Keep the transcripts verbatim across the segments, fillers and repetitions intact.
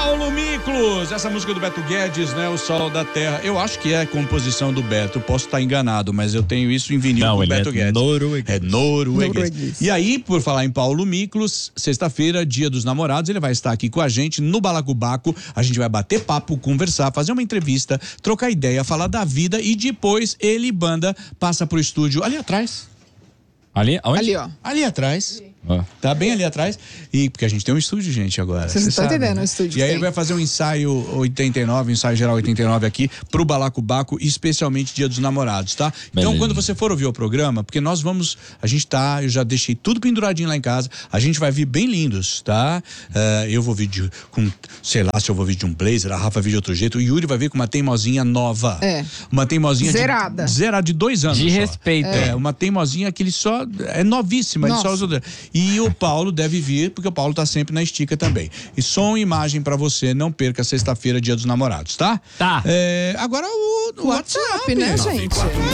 Paulo Miklos, essa música do Beto Guedes, né? O Sol da Terra. Eu acho que é composição do Beto, posso estar enganado, mas eu tenho isso em vinil Não, com o ele Beto é Guedes. norueguês. É norueguês. Norueguês. E aí, por falar em Paulo Miklos, sexta-feira, dia dos namorados, ele vai estar aqui com a gente no Balacobaco. A gente vai bater papo, conversar, fazer uma entrevista, trocar ideia, falar da vida e depois ele e banda passa pro estúdio ali atrás. Ali, onde? Ali, ó. Ali atrás. Ah. Tá bem ali atrás. E porque a gente tem um estúdio, gente, agora. Vocês Cê estão sabe, entendendo, né? o estúdio E aí tem. ele vai fazer um ensaio oitenta e nove, um ensaio geral oitenta e nove aqui pro Balacobaco, especialmente Dia dos Namorados, tá? Então, Beleza. quando você for ouvir o programa, porque nós vamos, a gente tá, eu já deixei tudo penduradinho lá em casa, a gente vai vir bem lindos, tá? Uh, eu vou vir de, com, sei lá, se eu vou vir de um blazer, a Rafa vir de outro jeito, o Yuri vai vir com uma teimosinha nova. É. Uma teimosinha Zerada. De, zerada de dois anos De só. respeito. É, uma teimosinha que ele só, é novíssima, ele só Nossa. usa. E o Paulo deve vir, porque o Paulo tá sempre na estica também. E som e imagem pra você, não perca sexta-feira, Dia dos Namorados, tá? Tá. É, agora o, o WhatsApp, WhatsApp, né, gente?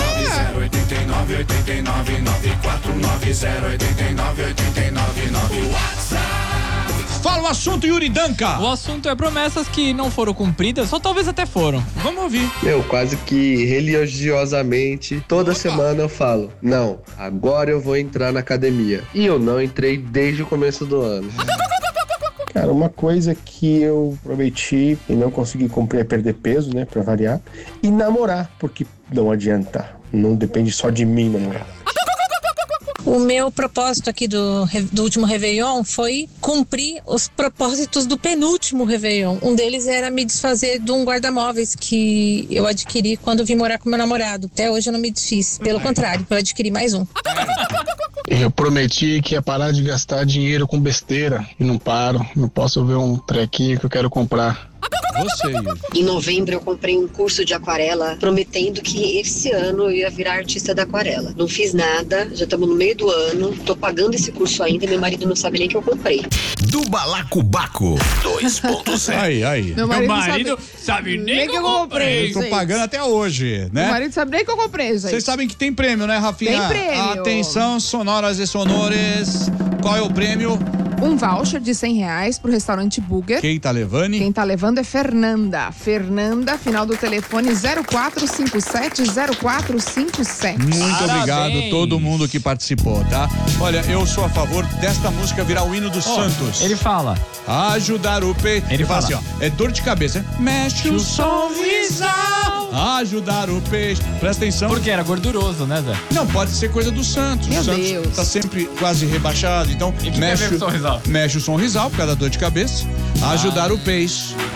Fala o assunto, Yuri Danca. O assunto é promessas que não foram cumpridas, ou talvez até foram. Vamos ouvir. Eu quase que religiosamente, toda semana eu falo, não, agora eu vou entrar na academia. E eu não entrei desde o começo do ano. Cara, uma coisa que eu prometi e não consegui cumprir é perder peso, né, pra variar. E namorar, porque não adianta, não depende só de mim namorar. O meu propósito aqui do, do último Réveillon foi cumprir os propósitos do penúltimo Réveillon. Um deles era me desfazer de um guarda-móveis que eu adquiri quando vim morar com meu namorado. Até hoje eu não me desfiz. Pelo contrário, eu adquiri mais um. Eu prometi que ia parar de gastar dinheiro com besteira e não paro. Não posso ver um trequinho que eu quero comprar. Você, Yuri. Em novembro eu comprei um curso de aquarela, prometendo que esse ano eu ia virar artista da aquarela. Não fiz nada, já estamos no meio do ano, tô pagando esse curso ainda e meu marido não sabe nem que eu comprei. Do Balacobaco dois ponto zero. Aí, aí. Meu marido, Meu marido sabe, sabe nem nem que que eu eu comprei. Eu tô gente. pagando até hoje, né? Meu marido sabe nem que eu comprei, gente. Vocês sabem que tem prêmio, né, Rafinha? Tem prêmio. Atenção, sonoras e sonores. Qual é o prêmio? Um voucher de cem reais pro restaurante Burger. Quem tá levando? Quem tá levando é Fernanda. Fernanda, final do telefone zero quatro cinco sete zero quatro cinco sete. Muito Parabéns. obrigado todo mundo que participou, tá? Olha, eu sou a favor desta música virar o hino do Ó, Santos. Ele fala. Ajudar o peito. Ele fala fala assim, ó. É dor de cabeça. Né? Mexe o sorrisal. Ajudar o peixe. Presta atenção. Porque era gorduroso, né, Zé? Não, pode ser coisa do Santos. Meu o Santos Deus. tá sempre quase rebaixado. Então, E que tem a mexe, ver com o sorrisal? mexe o sorrisal por causa da dor de cabeça. Ajudar o peixe.